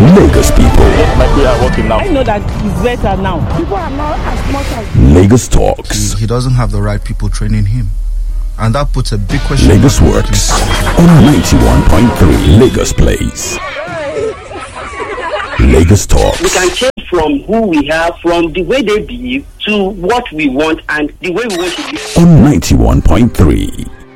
Lagos people. Like we are working now. I know that it's better now. People are not as much as Lagos Talks. He doesn't have the right people training him. And that puts a big question. Lagos Works on 91.3 Lagos Plays. Lagos Talks. We can change from who we have, from the way they behave, to what we want and the way we want to be. On 91.3